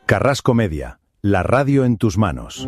Carrasco Media, la radio en tus manos.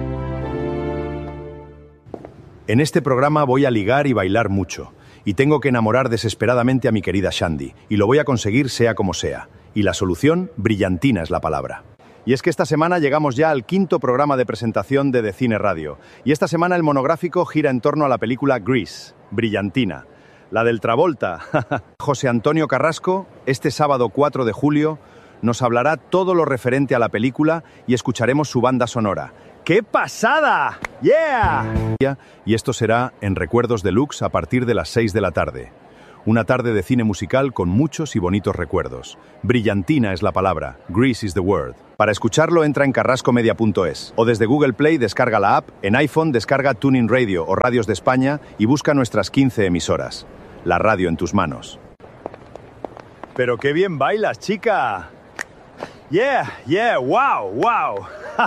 En este programa voy a ligar y bailar mucho, y tengo que enamorar desesperadamente a mi querida Shandy, y lo voy a conseguir sea como sea. Y la solución, brillantina es la palabra. Y es que esta semana llegamos ya al 5º programa de presentación de The Cine Radio, y esta semana el monográfico gira en torno a la película Grease, brillantina. La del Travolta. José Antonio Carrasco, este sábado 4 de julio, nos hablará todo lo referente a la película y escucharemos su banda sonora. ¡Qué pasada! ¡Yeah! Y esto será en Recuerdos Deluxe a partir de las 6 de la tarde. Una tarde de cine musical con muchos y bonitos recuerdos. Brillantina es la palabra. Grease is the word. Para escucharlo entra en carrascomedia.es o desde Google Play descarga la app, en iPhone descarga TuneIn Radio o Radios de España y busca nuestras 15 emisoras. La radio en tus manos. ¡Pero qué bien bailas, chica! Yeah, wow.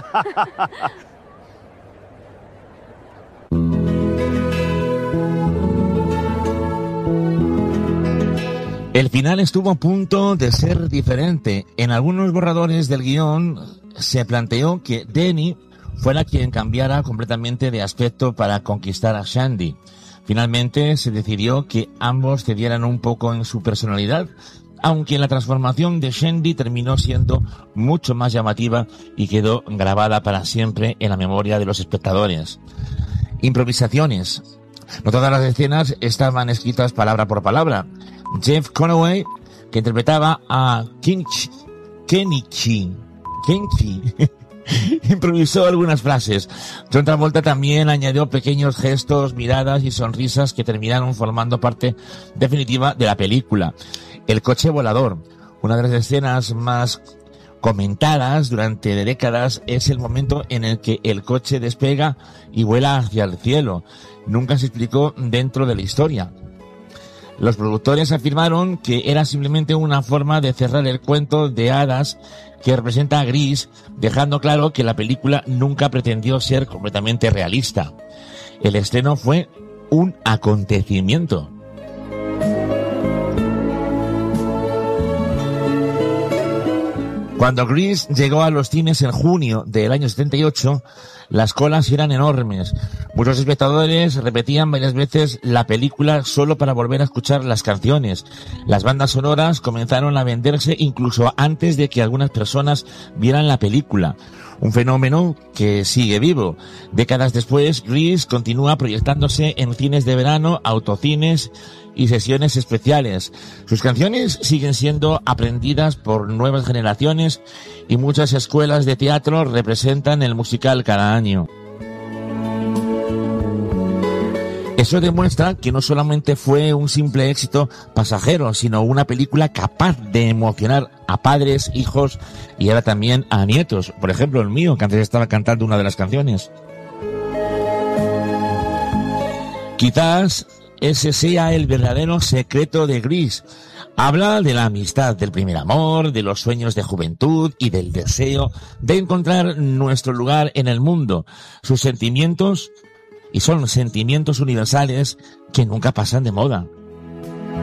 El final estuvo a punto de ser diferente. En algunos borradores del guión se planteó que Denny fuera quien cambiara completamente de aspecto para conquistar a Shandy. Finalmente se decidió que ambos cedieran un poco en su personalidad, aunque la transformación de Shandy terminó siendo mucho más llamativa y quedó grabada para siempre en la memoria de los espectadores. Improvisaciones. No todas las escenas estaban escritas palabra por palabra. Jeff Conaway, que interpretaba a Kenichi, improvisó algunas frases. John Travolta también añadió pequeños gestos, miradas y sonrisas que terminaron formando parte definitiva de la película. El coche volador. Una de las escenas más comentadas durante décadas es el momento en el que el coche despega y vuela hacia el cielo. Nunca se explicó dentro de la historia. Los productores afirmaron que era simplemente una forma de cerrar el cuento de hadas que representa a Grease, dejando claro que la película nunca pretendió ser completamente realista. El estreno fue un acontecimiento. Cuando Grease llegó a los cines en junio del año 78, las colas eran enormes. Muchos espectadores repetían varias veces la película solo para volver a escuchar las canciones. Las bandas sonoras comenzaron a venderse incluso antes de que algunas personas vieran la película. Un fenómeno que sigue vivo. Décadas después, Grease continúa proyectándose en cines de verano, autocines y sesiones especiales. Sus canciones siguen siendo aprendidas por nuevas generaciones y muchas escuelas de teatro representan el musical cada año. Eso demuestra que no solamente fue un simple éxito pasajero, sino una película capaz de emocionar a padres, hijos y ahora también a nietos. Por ejemplo, el mío, que antes estaba cantando una de las canciones. Quizás ese sea el verdadero secreto de Grease. Habla de la amistad, del primer amor, de los sueños de juventud y del deseo de encontrar nuestro lugar en el mundo. Sus sentimientos, y son sentimientos universales que nunca pasan de moda.